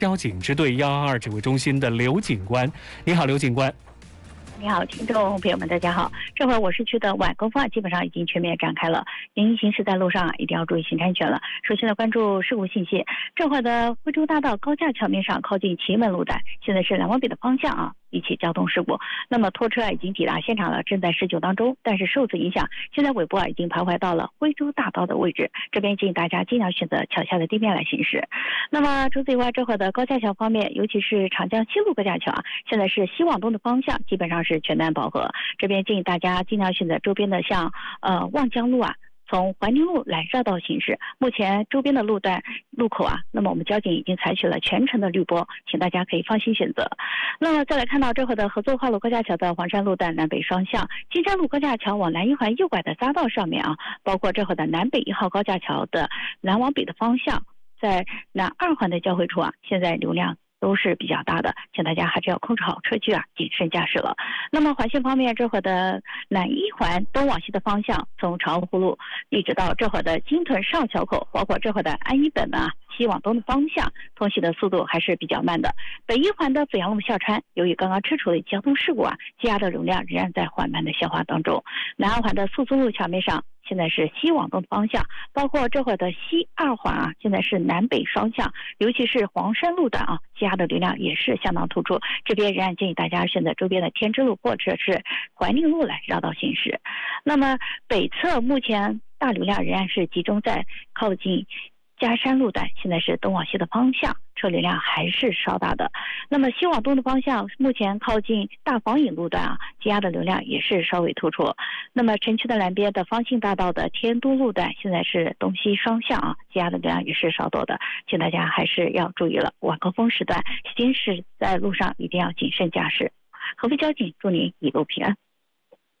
交警支队122指挥中心的刘警官。你好，刘警官。 你好，听众朋友们，大家好。这会儿我市区的晚高峰基本上已经全面展开了，您行驶在路上一定要注意行车安全了。首先来关注事故信息，这会儿的徽州大道高架桥面上靠近祁门路段，现在是南往北的方向一起交通事故。那么拖车已经抵达现场了，正在施救当中，但是受此影响，现在尾部已经徘徊到了徽州大道的位置，这边建议大家尽量选择桥下的地面来行驶。那么除此以外，这会儿的高架桥方面，尤其是长江西路高架桥现在是西往东的方向基本上是全面饱和，这边建议大家尽量选择周边的像望江路从怀宁路来绕道行驶。目前周边的路口那么我们交警已经采取了全程的滤波，请大家可以放心选择。那么再来看到这会的合作化路高架桥的黄山路段南北双向，金山路高架桥往南一环右拐的匝道上面包括这会的南北1号高架桥的南往北的方向，在南2环的交汇处现在流量都是比较大的，请大家还是要控制好车距谨慎驾驶了。那么环线方面，这会的南1环东往西的方向，从长安湖路一直到这会的金屯上桥口，包括这会的安一本西往东的方向，通行的速度还是比较慢的。北1环的阜阳路下穿，由于刚刚吃出了交通事故积压的容量仍然在缓慢的消化当中。南2环的宿松路桥面上，现在是西往东的方向，包括这会的西2环现在是南北双向，尤其是黄山路段积压的流量也是相当突出，这边仍然建议大家选择周边的天之路或者是怀宁路来绕道行驶。那么北侧目前大流量仍然是集中在靠近嘉山路段，现在是东往西的方向，车流量还是稍大的。那么西往东的方向，目前靠近大房引路段积压的流量也是稍微突出。那么城区的南边的方兴大道的天都路段，现在是东西双向积压的流量也是稍多的，请大家还是要注意了，晚高峰时段行驶在路上一定要谨慎驾驶。合肥交警祝您一路平安。